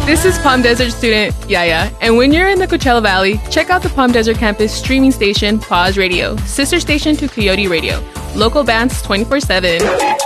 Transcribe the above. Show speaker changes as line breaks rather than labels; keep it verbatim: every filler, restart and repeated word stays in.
This is Palm Desert student Yaya, and when you're in the Coachella Valley, check out the Palm Desert campus streaming station, Pause Radio, sister station to Coyote Radio. Local bands twenty-four seven.